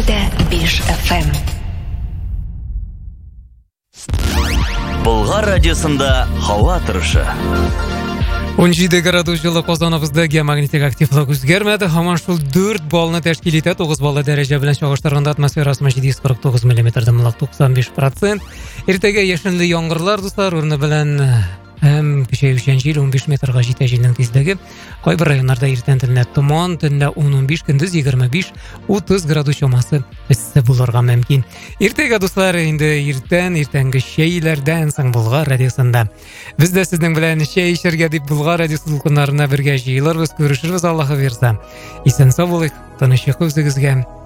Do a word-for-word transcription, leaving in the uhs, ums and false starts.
эфирде биш эф эм. Болгар радиосында һава торышы. он жеті градус жылы Казаныбызда геомагнитик активлык үзгәрмәде. Һаман шул дүрт балны тәшкил итә. тугыз баллы дәрәҗә белән чагыштырганда атмосферасы җиде йөз кырык тугыз миллиметр дымлык, туксан биш процент. Иртәгә яшенле яңгырлар дуслар, урыны белән һәм көчәючән җил он биш метрга җитә җилнең тизлеге. Кайбер районнарда иртән төнлә туман, төнлә ун - ун биш, көндез егерме биш - утыз градус чамасы эссе булырга мөмкин. Иртәгә дуслар, инде иртән, иртәнге чәйләрдән соң Болгар радиосында. Без дә сезнең белән чәй эчәргә дип Болгар радиосы дулкыннарына бергә җыелырбыз, күрешербез, Аллаһы бирсә. Исән сау булыйк, тынычлык үзегезгә.